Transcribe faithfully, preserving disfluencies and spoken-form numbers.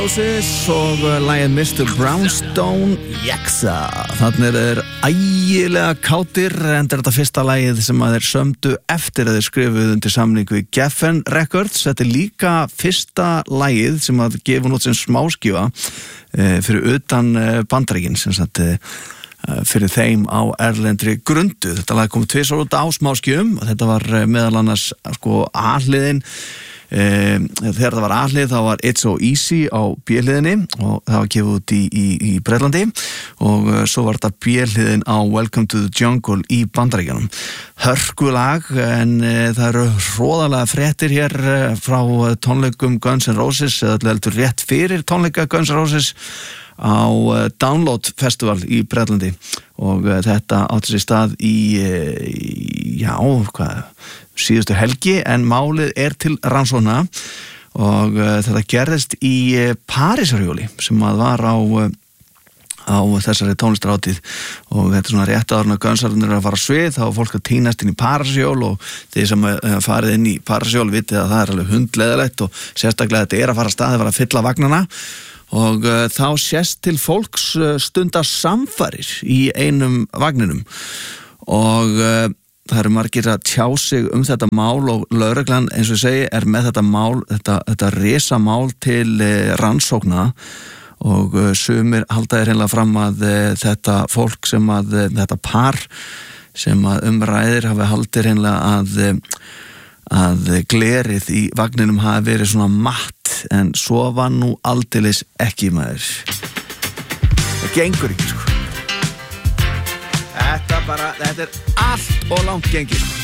og lagið mister Brownstone Jexa. Þannig er þeir ægilega kátir, en þetta er þetta fyrsta lagið sem að þeir sömdu eftir að þeir skrifuð undir samningu í Geffen Records. Þetta er líka fyrsta lagið sem að gefa nút sem smáskífa e, fyrir utan Bandaríkin, sem sagt e, fyrir þeim á erlendri grundu. Þetta lag kom tvisvar út á smáskífum og þetta var meðal annars sko A-hliðin. Um, þegar það var A-hlið þá var It's So Easy á B-hliðinni og það var gefið út í, í, í Bretlandi og uh, svo var þetta B-hliðin á Welcome to the Jungle í Bandaríkjunum. Hörkulag, en uh, það eru hróðalega fréttir hér uh, frá uh, tónleikum Guns N' Roses, eða heldur rétt fyrir tónleika Guns N' Roses á uh, Download Festival í Bretlandi og uh, þetta átti sér stað í, uh, í já, hvað síðustu helgi, en málið er til rannsókna og uh, þetta gerðist í uh, Parísarhjóli sem að var á uh, á þessari tónlistarhátíð og þetta er svona rétt áður en Gunsarnir að fara á svið, þá er fólk að tínast inn í Parísarhjól og þeir sem uh, farið inn í Parísarhjól vitið að það er alveg hundleðilegt og sérstaklega þetta er að fara að staði að fara að fylla vagnana og uh, þá sést til fólks uh, stundar samfarir í einum vagninum og uh, það eru margir að tjá sig um þetta mál og lögreglan, eins og ég segi, er með þetta mál, þetta, þetta risa mál til eh, rannsókna og eh, sumir halda þeir hreinlega fram að eh, þetta fólk sem að, eh, þetta par sem að umræðir hafi haldið hreinlega að, eh, að glerið í vagninum hafi verið svona matt, en svo var nú aldeilis ekki maður. Það gengur ekki, sko. Þetta bara, þetta er allt og langt gengið.